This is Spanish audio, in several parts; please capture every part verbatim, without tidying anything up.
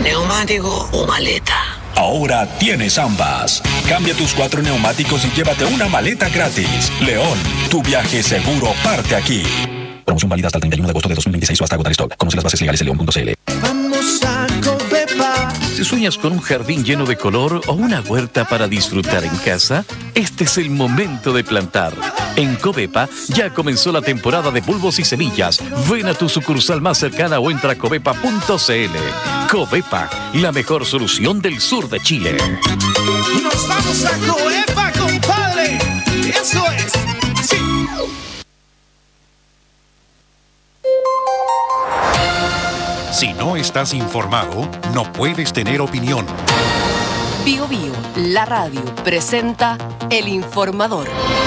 neumático o maleta. Ahora tienes ambas. Cambia tus cuatro neumáticos y llévate una maleta gratis. León, tu viaje seguro parte aquí. Promoción válida hasta el treinta y uno de agosto de dos mil veintiséis o hasta agotar stock. Conoce las bases legales en león punto c l. Vamos a Covepa. Si sueñas con un jardín lleno de color o una huerta para disfrutar en casa, este es el momento de plantar. En Covepa ya comenzó la temporada de bulbos y semillas. Ven a tu sucursal más cercana o entra a covepa punto c l. Covepa, la mejor solución del sur de Chile. Nos vamos a Covepa, compadre. Eso es. Sí. Si no estás informado, no puedes tener opinión. Bio Bio, la radio, presenta El Informador.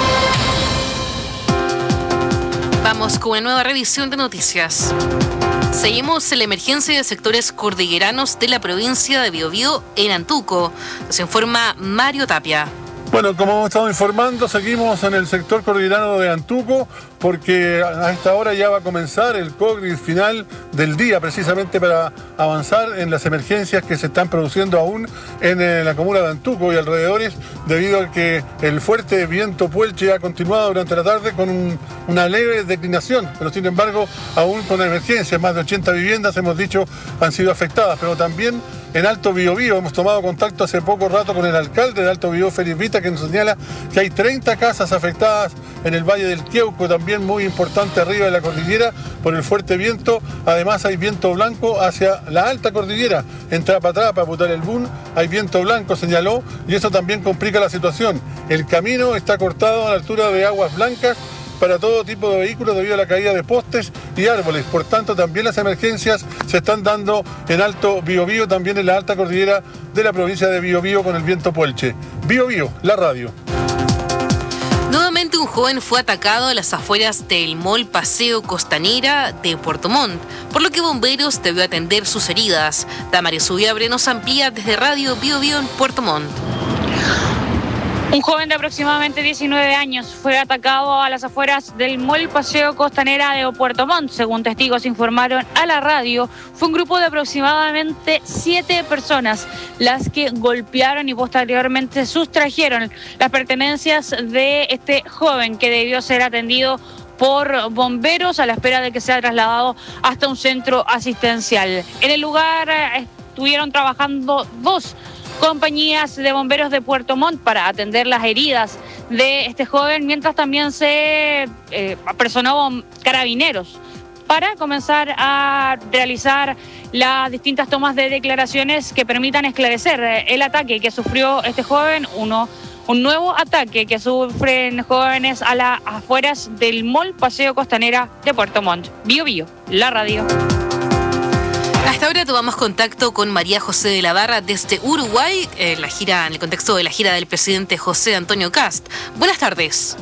Vamos con una nueva revisión de noticias. Seguimos en la emergencia de sectores cordilleranos de la provincia de Biobío en Antuco. Nos informa Mario Tapia. Bueno, como hemos estado informando, seguimos en el sector cordillerano de Antuco porque a esta hora ya va a comenzar el COGRIS final del día, precisamente para avanzar en las emergencias que se están produciendo aún en la comuna de Antuco y alrededores, debido a que el fuerte viento puelche ha continuado durante la tarde con un, una leve declinación, pero sin embargo aún con emergencias. Más de ochenta viviendas, hemos dicho, han sido afectadas, pero también en Alto Biobío hemos tomado contacto hace poco rato con el alcalde de Alto Biobío, Félix Vita, que nos señala que hay treinta casas afectadas en el Valle del Queuco, también muy importante arriba de la cordillera por el fuerte viento. Además hay viento blanco hacia la alta cordillera, en Trapatrapa, Putarelbún, hay viento blanco, señaló, y eso también complica la situación. El camino está cortado a la altura de Aguas Blancas para todo tipo de vehículos debido a la caída de postes y árboles. Por tanto, también las emergencias se están dando en Alto Biobío, también en la alta cordillera de la provincia de Biobío con el viento puelche. Biobío, la radio. Nuevamente un joven fue atacado a las afueras del Mall Paseo Costanera de Puerto Montt, por lo que bomberos debió atender sus heridas. Damaris Ubiabre nos amplía desde Radio Biobío en Puerto Montt. Un joven de aproximadamente diecinueve años fue atacado a las afueras del Mall Paseo Costanera de Puerto Montt. Según testigos informaron a la radio, fue un grupo de aproximadamente siete personas las que golpearon y posteriormente sustrajeron las pertenencias de este joven, que debió ser atendido por bomberos a la espera de que sea trasladado hasta un centro asistencial. En el lugar estuvieron trabajando dos compañías de bomberos de Puerto Montt para atender las heridas de este joven, mientras también se eh, apersonó carabineros para comenzar a realizar las distintas tomas de declaraciones que permitan esclarecer el ataque que sufrió este joven, uno un nuevo ataque que sufren jóvenes a las afueras del Mall Paseo Costanera de Puerto Montt. Bio Bio, la radio. Hasta ahora tomamos contacto con María José de la Barra desde Uruguay, en la gira, en el contexto de la gira del presidente José Antonio Kast. Buenas tardes.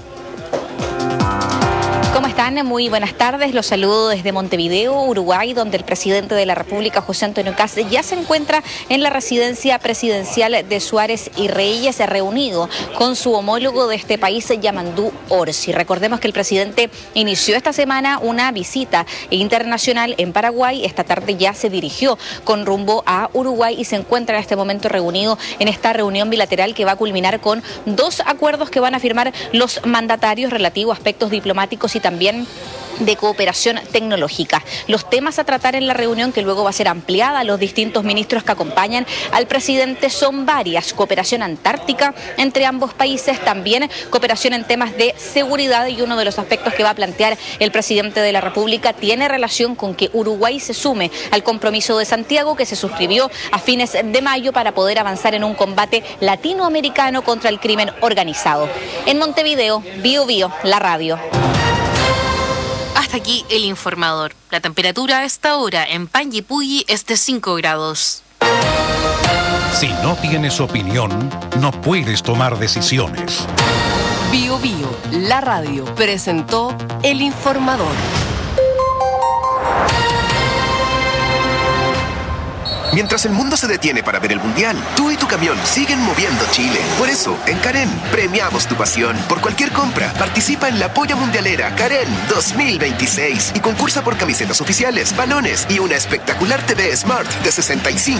¿Cómo están? Muy buenas tardes. Los saludo desde Montevideo, Uruguay, donde el presidente de la República, José Antonio Kast, ya se encuentra en la residencia presidencial de Suárez y Reyes, reunido con su homólogo de este país, Yamandú Orsi. Recordemos que el presidente inició esta semana una visita internacional en Paraguay. Esta tarde ya se dirigió con rumbo a Uruguay y se encuentra en este momento reunido en esta reunión bilateral que va a culminar con dos acuerdos que van a firmar los mandatarios relativos a aspectos diplomáticos y también de cooperación tecnológica. Los temas a tratar en la reunión, que luego va a ser ampliada a los distintos ministros que acompañan al presidente, son varias. Cooperación antártica entre ambos países, también cooperación en temas de seguridad, y uno de los aspectos que va a plantear el presidente de la República tiene relación con que Uruguay se sume al compromiso de Santiago, que se suscribió a fines de mayo para poder avanzar en un combate latinoamericano contra el crimen organizado. En Montevideo, Bio Bio, la radio. Hasta aquí el informador. La temperatura a esta hora en Panguipulli es de cinco grados. Si no tienes opinión, no puedes tomar decisiones. Bio Bio, la radio, presentó El Informador. Mientras el mundo se detiene para ver el Mundial, tú y tu camión siguen moviendo Chile. Por eso, en Karen, premiamos tu pasión. Por cualquier compra, participa en la Polla Mundialera Karen dos mil veintiséis y concursa por camisetas oficiales, balones y una espectacular T V Smart de sesenta y cinco